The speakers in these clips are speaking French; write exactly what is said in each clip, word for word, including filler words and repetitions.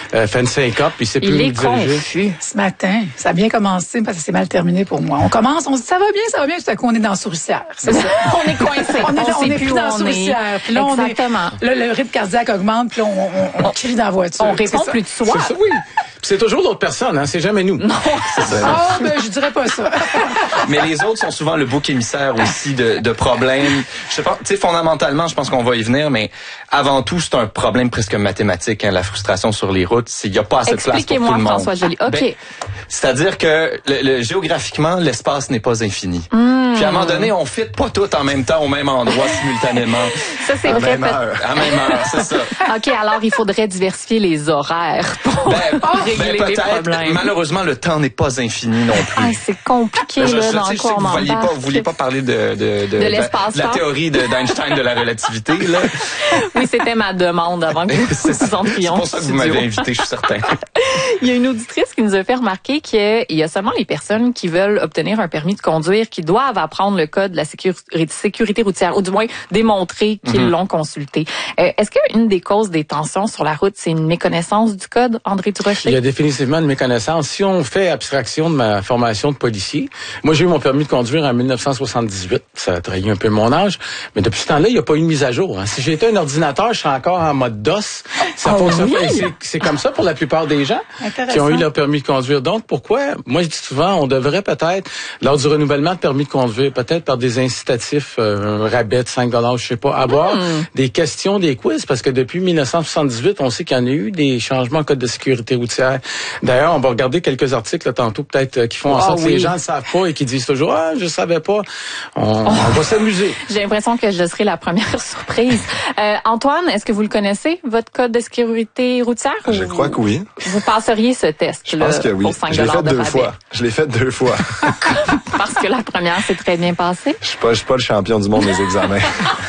euh, fait une syncope, puis il sait plus il où est diriger. confus. Ce matin, ça a bien commencé parce que c'est mal terminé pour moi. On commence, on se dit ça va bien, ça va bien, tout à coup on est dans la souricière. C'est ça. On est coincé. On est, on on sait est plus plus où dans la on souricière. est. Puis là, on est, Exactement. là, le rythme cardiaque augmente, puis là, on, on, on crie dans la voiture. On répond C'est plus de ça. soi. C'est ça, oui. Puis c'est toujours l'autre personne, hein, c'est jamais nous. Non. Ah, ben, je dirais pas ça. Mais les autres sont souvent le bouc émissaire aussi de, de problèmes. Je sais pas, tu sais, fondamentalement, je pense qu'on va y venir, mais avant tout, c'est un problème presque mathématique, hein, la frustration sur les routes. Il n'y a pas assez de place pour tout Expliquez-moi, le monde. François Joly. OK. Ben, c'est-à-dire que le, le, géographiquement, l'espace n'est pas infini. Mmh. Puis à un moment donné, on fit pas tout en même temps au même endroit simultanément. Ça, c'est à vrai. même heure. À même heure, c'est ça. OK, alors il faudrait diversifier les horaires pour Ben, régler ben, les peut-être. problèmes. Malheureusement, le temps n'est pas infini non plus. Ah, c'est compliqué, Ben, je, là, je, dans je sais quoi que on vous vouliez pas, embarque. vous vouliez pas parler de, de, de, De l'espace-temps. de la théorie de- d'Einstein de la relativité, là. Oui, c'était ma demande avant que C'est vous ça. entrions C'est pour ça que vous en studio. m'avez invité, je suis certain. Il y a une auditrice qui nous a fait remarquer qu'il y a seulement les personnes qui veulent obtenir un permis de conduire qui doivent apprendre le code de la sécurité, sécurité routière, ou du moins démontrer qu'ils Mm-hmm. l'ont consulté. Euh, est-ce qu'une des causes des tensions sur la route, c'est une méconnaissance du code, André Durocher? Il y a définitivement une méconnaissance. Si on fait abstraction de ma formation de policier, moi j'ai eu mon permis de conduire en dix-neuf cent soixante-dix-huit, ça a trahi un peu mon âge, mais depuis ce temps-là, il n'y a pas eu de mise à jour. Hein. Si j'étais un ordinateur, je serais encore en mode DOS. Ça Oh fonctionne. oui? C'est, c'est comme ça pour la plupart des gens Intéressant. qui ont eu leur permis de conduire. Donc pourquoi, moi je dis souvent, on devrait peut-être, lors du renouvellement de permis de conduire, peut-être par des incitatifs, euh, un rabais de cinq dollars, je sais pas, avoir Mm. des questions, des quiz, parce que depuis dix-neuf cent soixante-dix-huit, on sait qu'il y en a eu des changements en code de sécurité routière. D'ailleurs, on va regarder quelques articles là, tantôt, peut-être, euh, qui font en Ah sorte que oui. les gens ne savent pas et qui disent toujours, ah, je savais pas. On, on va s'amuser. J'ai l'impression que je serai la première surprise. Euh, Antoine, est-ce que vous le connaissez, votre code de sécurité routière? Je ou crois que oui. Vous passeriez ce test Je pense que oui. pour cinq Je l'ai dollars fait de deux rabais? fois. Je l'ai fait deux fois. Parce que la première s'est très bien passée. Je suis pas, je suis pas le champion du monde des examens.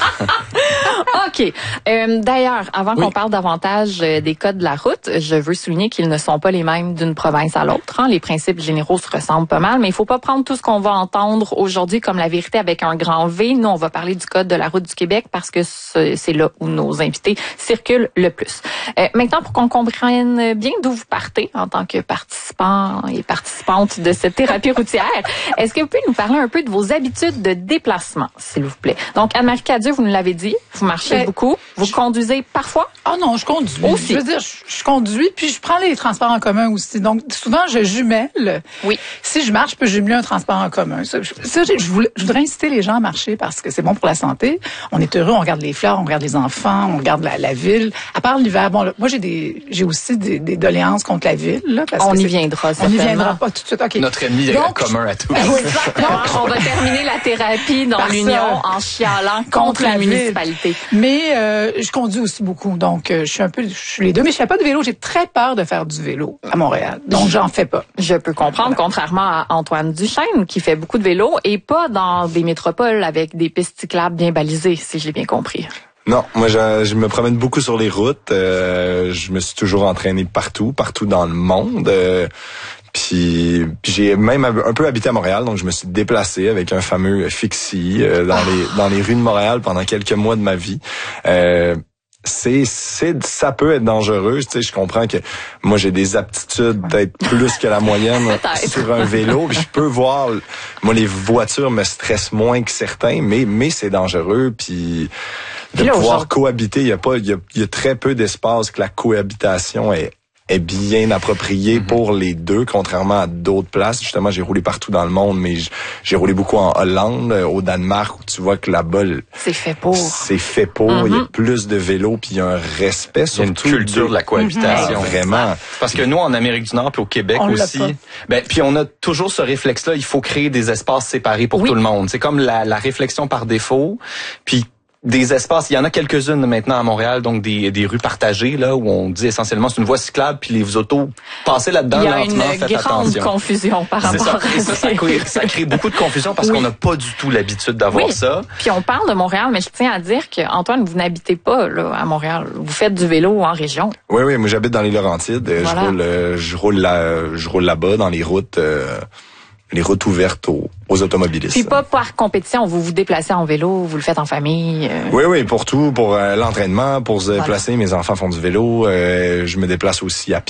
OK. Euh, D'ailleurs, avant Oui. qu'on parle davantage euh, des codes de la route, je veux souligner qu'ils ne sont pas les mêmes d'une province à l'autre. Hein. Les principes généraux se ressemblent pas mal, mais il faut pas prendre tout ce qu'on va entendre aujourd'hui comme la vérité avec un grand V. Nous, on va parler du code de la route du Québec parce que c'est c'est là où nos invités circulent le plus. Euh, maintenant, pour qu'on comprenne bien d'où vous partez en tant que participant et participante de cette thérapie routière, est-ce que vous pouvez nous parler un peu de vos habitudes de déplacement, s'il vous plaît? Donc, Anne-Marie Cadieux, vous nous l'avez dit, vous marchez Ben, beaucoup. Vous conduisez parfois? Ah non, je conduis. Aussi. Je veux dire, je, je conduis, puis je prends les transports en commun aussi. Donc, souvent, je jumelle. Oui. Si je marche, je peux jumeler un transport en commun. Ça, je, ça, je, je voulais- je voudrais inciter les gens à marcher parce que c'est bon pour la santé. On est heureux, on regarde les fleurs, on regarde les enfants, on regarde la, la ville. À part l'hiver, bon, là, moi, j'ai des, j'ai aussi des, des doléances contre la ville. Là, parce On que y c'est- viendra, On y certainement. viendra pas tout de suite. OK. Notre ennemi Donc, commun à tous. Exactement. On va terminer la thérapie dans Par ça. l'union en chialant contre, la, ville. municipalité. Mais euh, je conduis aussi beaucoup, donc euh, je suis un peu, je suis les deux. Mais je fais pas de vélo. J'ai très peur de faire du vélo à Montréal, donc j'en fais pas. Je peux comprendre, contrairement à Antoine Duchesne, qui fait beaucoup de vélo et pas dans des métropoles avec des pistes cyclables bien balisées, si j'ai bien compris. Non, moi je, je me promène beaucoup sur les routes. Euh, je me suis toujours entraîné partout, partout dans le monde. Euh, Puis, puis j'ai même un peu habité à Montréal, donc je me suis déplacé avec un fameux Fixie euh, dans les dans les rues de Montréal pendant quelques mois de ma vie. Euh, c'est c'est ça peut être dangereux, tu sais, je comprends que moi j'ai des aptitudes peut-être plus que la moyenne Peut-être. sur un vélo, puis je peux voir moi les voitures me stressent moins que certains, mais mais c'est dangereux, puis de Puis là, pouvoir aujourd'hui- cohabiter, il y a pas il y a, il y a très peu d'espace que la cohabitation est est bien approprié Mm-hmm. pour les deux, contrairement à d'autres places. Justement, j'ai roulé partout dans le monde, mais j- j'ai roulé beaucoup en Hollande, euh, au Danemark, où tu vois que là-bas, le- C'est fait pour. c'est fait pour. Il y a plus de vélos, puis il y a un respect, Il y a une surtout culture de la cohabitation. Ah, vraiment. Parce que nous, en Amérique du Nord puis au Québec On l'a aussi, pas. ben puis on a toujours ce réflexe-là. Il faut créer des espaces séparés pour Oui. tout le monde. C'est comme la, la réflexion par défaut. Puis des espaces, il y en a quelques-unes maintenant à Montréal, donc des, des rues partagées là où on dit essentiellement c'est une voie cyclable puis les autos passez là-dedans Il y a lentement, une faites grande attention. confusion par C'est rapport ça. à Et ça, ça crée, ça crée beaucoup de confusion parce Oui. qu'on n'a pas du tout l'habitude d'avoir Oui. ça. Puis on parle de Montréal, mais je tiens à dire que Antoine, vous n'habitez pas là à Montréal. Vous faites du vélo en région. Oui, oui, moi j'habite dans les Laurentides. Euh, Voilà. Je roule, euh, je roule là, je roule là-bas dans les routes, euh, les routes ouvertes aux, aux automobilistes. Puis pas par compétition, vous vous déplacez en vélo, vous le faites en famille. euh. Oui, oui, pour tout, pour euh, l'entraînement, pour se Voilà. déplacer. Mes enfants font du vélo. Euh, je me déplace aussi à pied.